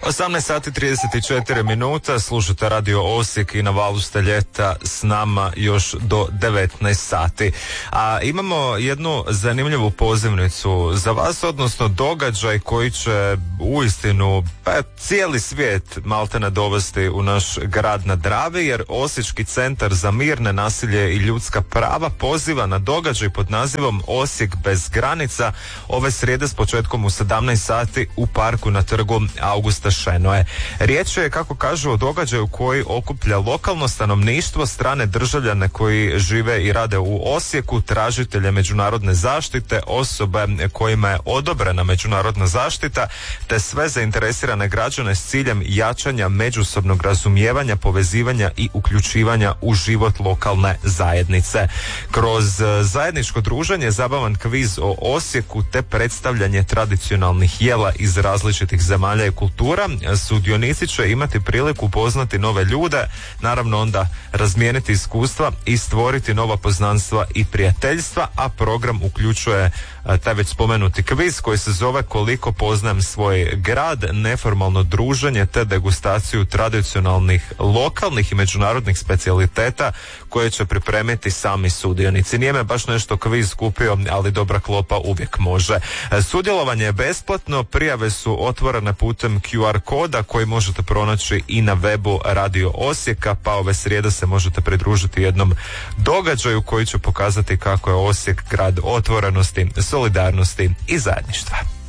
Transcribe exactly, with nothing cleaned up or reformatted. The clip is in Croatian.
osamnaest sati trideset četiri minuta, slušate Radio Osijek i na valu ste ljeta s nama još do devetnaest sati. A imamo jednu zanimljivu pozivnicu za vas, odnosno događaj koji će uistinu pa, cijeli svijet maltene dovesti u naš grad na Dravi, jer Osječki centar za mir, nenasilje i ljudska prava poziva na događaj pod nazivom Osijek bez granica ove srijede s početkom u sedamnaest sati u parku na trgu Augusta Šenoe. Riječ je, kako kažu, o događaju koji okuplja lokalno stanovništvo, strane državljane koji žive i rade u Osijeku, tražitelje međunarodne zaštite, osobe kojima je odobrena međunarodna zaštita, te sve zainteresirane građane s ciljem jačanja međusobnog razumijevanja, povezivanja i uključivanja u život lokalne zajednice. Kroz zajedničko druženje, zabavan kviz o Osijeku te predstavljanje tradicionalnih jela iz različitih zemalja i kultura, sudionici će imati priliku upoznati nove ljude, naravno onda razmijeniti iskustva i stvoriti nova poznanstva i prijateljstva, a program uključuje taj već spomenuti kviz koji se zove Koliko poznajem svoj grad, neformalno druženje te degustaciju tradicionalnih lokalnih i međunarodnih specijaliteta koje će pripremiti sami sudionici. Nije me baš nešto kviz kupio, ali dobra klopa uvijek može. Sudjelovanje je besplatno, prijave su otvorene putem Q R koda koji možete pronaći i na webu Radio Osijeka, pa ove srijede se možete pridružiti jednom događaju koji će pokazati kako je Osijek grad otvorenosti, solidarnosti i zajedništva.